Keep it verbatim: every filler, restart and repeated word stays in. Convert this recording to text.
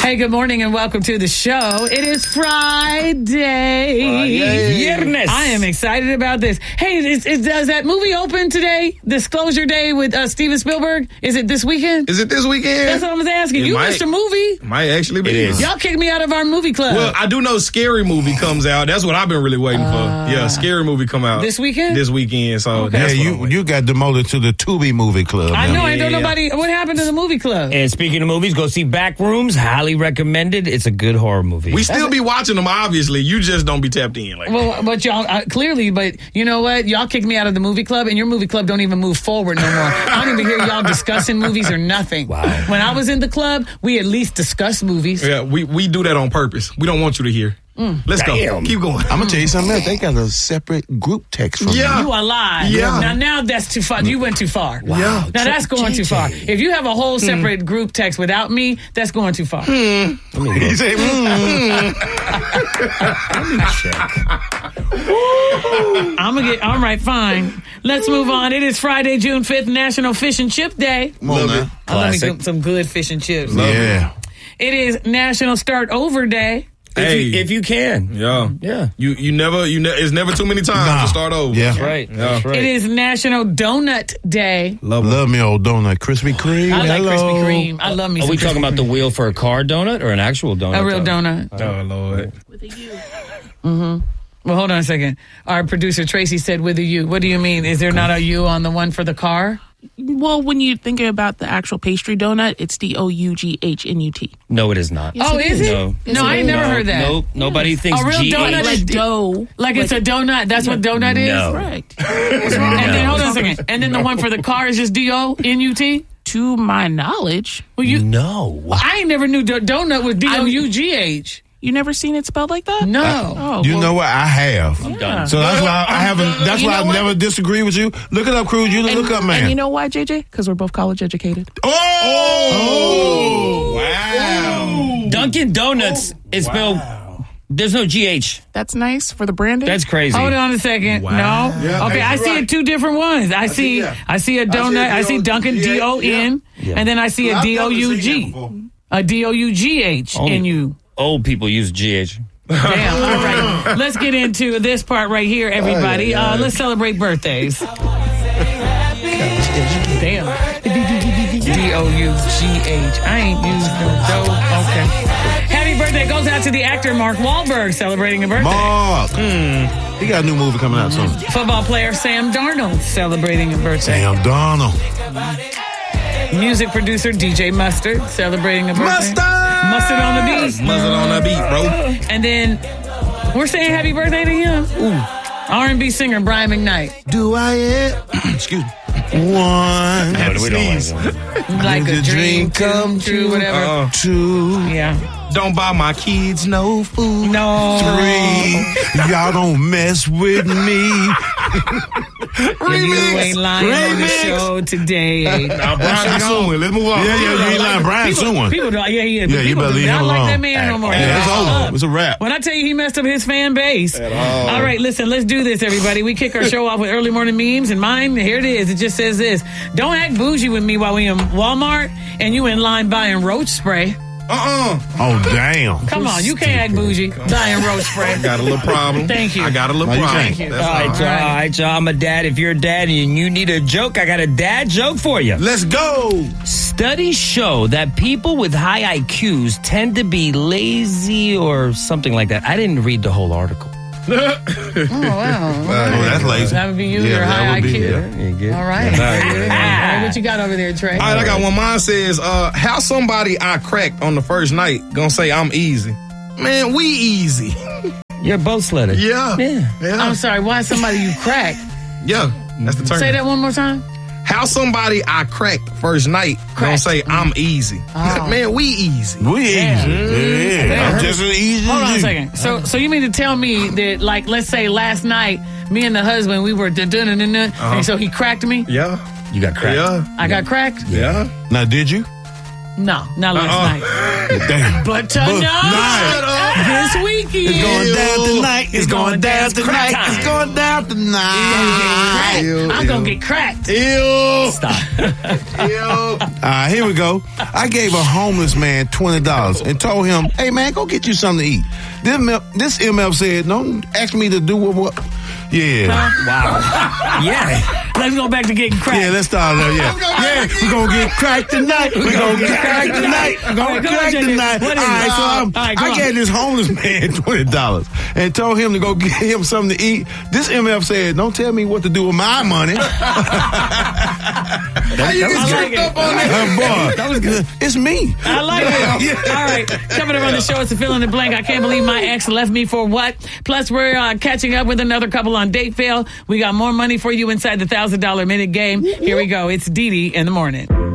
Hey, good morning and welcome to the show. It is Friday. Friday. Viernes. I am excited about this. Hey, is, is, does that movie open today? Disclosure Day with uh, Steven Spielberg? Is it this weekend? Is it this weekend? That's what I was asking. It you might, missed a movie. Might actually be. It is. Y'all kicked me out of our movie club. Well, I do know Scary Movie comes out. That's what I've been really waiting Uh, for. Yeah, Scary Movie come out. This weekend? This weekend. So Okay. that's Yeah, what I'm you waiting. you got demoted to the Tubi movie club. I now. know. I don't Yeah. nobody. What happened to the movie club? And speaking of movies, go see Backrooms. Highly recommended. It's a good horror movie. We still be watching them, obviously. You just don't be tapped in. Like Well, but y'all, uh, clearly, but you know what? Y'all kicked me out of the movie club, and your movie club don't even move forward no more. I don't even hear y'all discussing movies or nothing. Wow. When I was in the club, we at least discussed movies. Yeah, we, we do that on purpose. We don't want you to hear. Let's go. Damn. Keep going. I'm gonna tell you something else. They got a separate group text from Yeah. me. You are lying. Yeah. Now, now that's too far. You went too far. Wow. Now that's going too far. If you have a whole separate group text without me, that's going too far. He said, mm. I'm gonna get. All right, fine. Let's move on. It is Friday, June fifth, National Fish and Chip Day. Come on Love now. it. Oh, let me Classic. get some good fish and chips. Yeah. It is National Start Over Day. If, Hey. you, if you can. Yeah. Yeah. You you never, you ne- it's never too many times Nah. to start over. Yeah. That's right. That's right. It is National Donut Day. Love it. Love me old donut. Krispy Kreme. I like Hello. Krispy Kreme. I love me Are some we Krispy talking about the Kreme. wheel for a car donut or an actual donut? A real donut. Oh, Lord. Well, hold on a second. Our producer Tracy said with a U. What do you mean? Is there not a U on the one for the car? Well, when you're thinking about the actual pastry donut, it's D O U G H N U T. No, it is not. Yes, Oh, it is is. it? No. No, I ain't never No, heard that. Nope. Nobody thinks A real G H. donut Like dough. Like it's a donut. That's what donut is? No. Correct. And then, hold on a second. And then the one for the car is just D O N U T? To my knowledge, Well, you, No. I ain't never knew do- donut was D O U G H. you never seen it spelled like that? No. Oh, You well, know what? I have. I'm done. So that's why I haven't. That's You why know I what? never disagree with you. Look it up, Cruz. You and, look up, man. and you know why, J J? Because we're both college educated. oh! Wow! Dunkin' Donuts is spelled. There's no G H. That's nice for the branding. That's crazy. Hold on a second. Wow. No. Yeah, okay, I you're see right. it two different ones. I see yeah. I see a donut. I see Dunkin' D O N, and then I see a I've D O U never seen that G. before. A D O U G H Only- N U. Old people use G H. Damn. All right. Let's get into this part right here, everybody. Uh, let's celebrate birthdays. Damn. D O U G H. I ain't used no dough. Okay. Happy birthday goes out to the actor Mark Wahlberg celebrating a birthday. Mark. He got a new movie coming out soon. Football player Sam Darnold celebrating a birthday. Sam Donald. Music producer D J Mustard celebrating a birthday. Mustard! Mustard on the beat. Mustard on that beat, bro. And then we're saying happy birthday to him. Ooh. R and B singer Brian McKnight. Do I? Excuse me. One. No, we don't like that. Like Did a the dream dream come come true, whatever. Uh, Two. Yeah. don't buy my kids no food. No. Three. Y'all don't mess with me. If you ain't lying on the Remix. show today. Now, Brian Suing. Let's move on. Yeah, yeah, you ain't lying. Brian people, suing. people don't, yeah, yeah, but Yeah, you people better do leave not him like alone. that man no more. Yeah, it's He's over. up. It's a wrap. When I tell you he messed up his fan base. all. All right, listen, let's do this, everybody. We kick our show off with early morning memes, and mine, here it is. It just says this. Don't act bougie with me while we in Walmart and you in line buying roach spray. Uh-uh. Oh, damn. Come on, you can't act bougie buying roach spray. I got a little problem. Thank you. I got a little Why you problem. can't? That's All right, all. y'all. All right, y'all. I'm a dad. If you're a dad and you need a joke, I got a dad joke for you. Let's go. Studies show that people with high I Qs tend to be lazy or something like that. I didn't read the whole article. Oh, wow. Oh, that's lazy. That would be you, Yeah, your that high would be, I Q. yeah. You get- All right. All All right. right. What you got over there, Trey? All right, I got one. Mine says, uh, how somebody I cracked on the first night gonna say I'm easy? Man, we easy. You're both sledding. Yeah. Yeah. Yeah. I'm sorry, why somebody you cracked? Yeah. That's the term. Say that one more time. How somebody I cracked first night gonna Cracked. say I'm easy? Oh. Man, we easy. We easy. Yeah, I'm just as easy Hold as on a you. second. So, so you mean to tell me that, like, let's say last night, me and the husband, we were dun dun dun dun, and so he cracked me. Yeah. You got cracked. Yeah. I got cracked. Yeah. Now, did you? No, not last Uh-uh. night. Damn. But tonight, night. this weekend. It's going down tonight. It's going down tonight. time. It's going down tonight. Ew, I'm ew. gonna get cracked. Ew. Stop. Ew. All right, here we go. I gave a homeless man twenty dollars and told him, hey, man, go get you something to eat. This M F, this M F said, don't ask me to do what, what. Yeah. Wow. Yeah. Let's go back to getting cracked. Yeah, let's start there. Yeah, yeah, we're gonna get cracked tonight. We're gonna get cracked tonight. We're All gonna right, get come on, cracked Junior. tonight. All What is it? right, so Uh, I'm, all right, come I on. gave this homeless man twenty dollars and told him to go get him something to eat. This M F said, "Don't tell me what to do with my money." How you I get like tripped it. up on that? Uh, boy, that was good. It's me. I like it. All right. Coming up on the show, it's a fill in the blank. I can't believe my ex left me for what? Plus, we're uh, catching up with another couple on Date Fail. We got more money for you inside the one thousand dollars minute game. Here we go. It's Dee Dee in the morning.